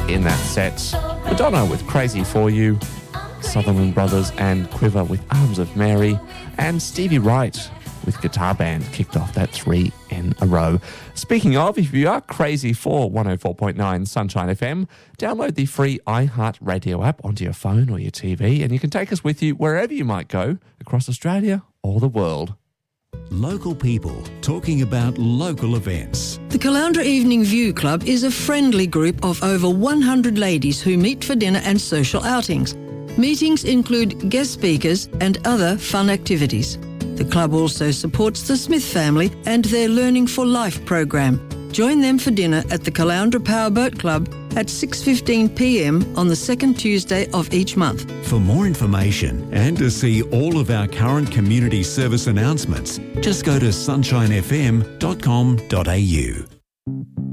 in that set. Madonna with Crazy For You, Sutherland Brothers and Quiver with Arms of Mary, and Stevie Wright with Guitar Band kicked off that 3 in a row. Speaking of, if you are crazy for 104.9 Sunshine FM, download the free iHeart Radio app onto your phone or your TV, and you can take us with you wherever you might go across Australia or the world. Local people talking about local events. The Caloundra Evening View Club is a friendly group of over 100 ladies who meet for dinner and social outings. Meetings include guest speakers and other fun activities. The club also supports the Smith family and their Learning for Life program. Join them for dinner at the Caloundra Powerboat Club at 6:15 p.m. on the second Tuesday of each month. For more information and to see all of our current community service announcements, just go to sunshinefm.com.au.